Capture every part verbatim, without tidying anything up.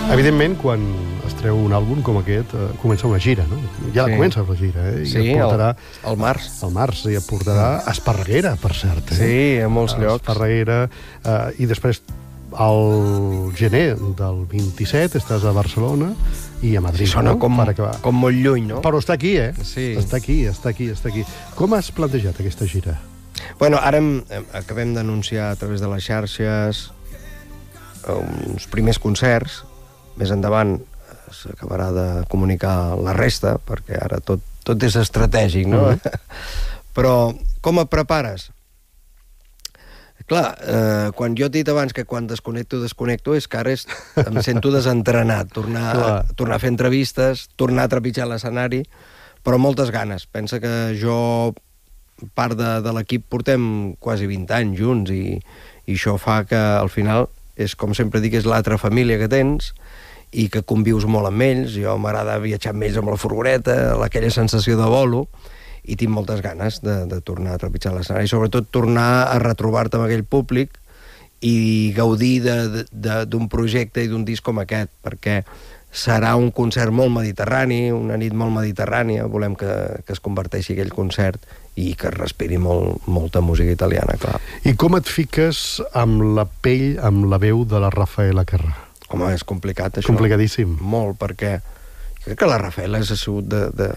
Evidentment, quan es treu un àlbum com aquest, eh, comença una gira, no? Ja la Sí. comença la gira, eh? I Sí, et portarà, al, al març. al març, i et portarà a Esparreguera, per cert. Eh? Sí, a molts A llocs. Esparreguera, eh, i després al gener del vint-i-set estàs a Barcelona i a Madrid. Sona no? com, Per acabar. com molt lluny, no? Però està aquí, eh? Sí. Està aquí, està aquí, està aquí. Com has plantejat aquesta gira? Bueno, ara hem, hem, acabem d'anunciar a través de les xarxes uns primers concerts. Més endavant s'acabarà de comunicar la resta, perquè ara tot, tot és estratègic, no? Mm-hmm. Però com et prepares? Clar, eh, quan jo he dit abans que quan desconnecto, desconnecto, és que ara és, em sento desentrenat, tornar, tornar a fer entrevistes, tornar a trepitjar l'escenari, però moltes ganes. Pensa que jo, part de, de l'equip, portem quasi vint anys junts i, i això fa que al final és, com sempre dic, és l'altra família que tens i que convius molt amb ells. Jo m'agrada viatjar amb ells amb la furgoneta, aquella sensació de bolo, i tinc moltes ganes de, de tornar a trepitjar l'escenari, i sobretot tornar a retrobar-te amb aquell públic i gaudir d'un projecte i d'un disc com aquest, perquè serà un concert molt mediterrani, una nit molt mediterrània, volem que, que es converteixi aquell concert i que es respiri molt, molta música italiana, clar. I com et fiques amb la pell, amb la veu de la Rafaela Carrà? Home, és complicat, això. Complicadíssim. Molt, perquè jo crec que la Rafaela és sigut de, de...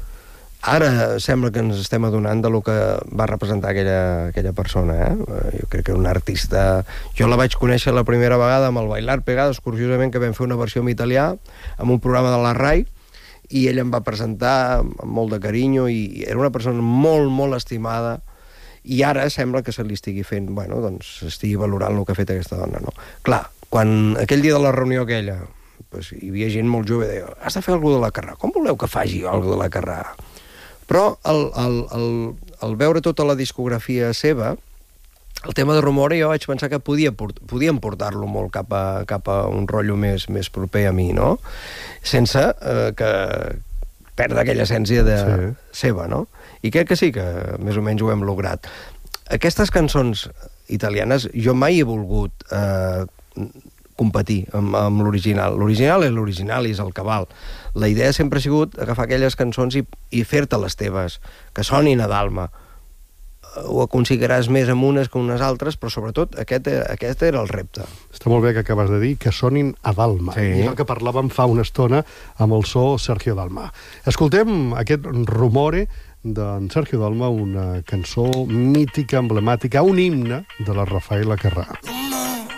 Ara sembla que ens estem adonant de lo que va representar aquella, aquella persona, eh? Jo crec que era una artista... Jo la vaig conèixer la primera vegada amb el Bailar Pegados, curiosament, que vam fer una versió en italià, amb un programa de la RAI, i ell em va presentar amb molt de carinyo, i era una persona molt, molt estimada, i ara sembla que se li estigui fent, bueno, doncs, estigui valorant el que ha fet aquesta dona, no? Clar, quan aquell dia de la reunió aquella, pues, hi havia gent molt jove, deia, has de fer alguna de la Carrà, com voleu que faci alguna de la Carrà? Però el, el, el, el veure tota la discografia seva, el tema de Rumore, jo vaig pensar que podia, podíem portar-lo molt cap a, cap a un rotllo més, més proper a mi, no? Sense eh, que perdre aquella essència de sí. seva, no? I crec que sí, que més o menys ho hem lograt. Aquestes cançons italianes, jo mai he volgut eh, competir amb, amb l'original. L'original és l'original i és el que val. La idea sempre ha sigut agafar aquelles cançons i, i fer-te les teves, que sonin a d'alma. Ho aconseguiràs més amb unes que unes altres, però sobretot aquest, aquest era el repte. Està molt bé que acabes de dir que sonin a Dalma. Sí. I el que parlàvem fa una estona amb el so Sergio Dalma. Escoltem aquest Rumore d'en Sergio Dalma, una cançó mítica, emblemàtica, un himne de la Rafaela Carrà.